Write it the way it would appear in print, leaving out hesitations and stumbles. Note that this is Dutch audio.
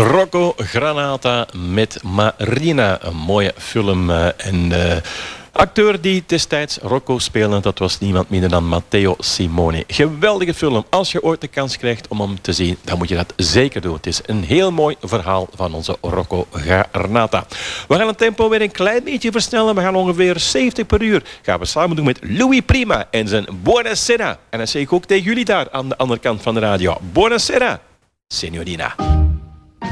Rocco Granata met Marina. Een mooie film. En de acteur die destijds Rocco speelde, dat was niemand minder dan Matteo Simone. Geweldige film. Als je ooit de kans krijgt om hem te zien, dan moet je dat zeker doen. Het is een heel mooi verhaal van onze Rocco Granata. We gaan het tempo weer een klein beetje versnellen. We gaan ongeveer 70 per uur. Gaan we samen doen met Louis Prima en zijn Buonasera. En dat zeg ik ook tegen jullie daar aan de andere kant van de radio. Buonasera, signorina.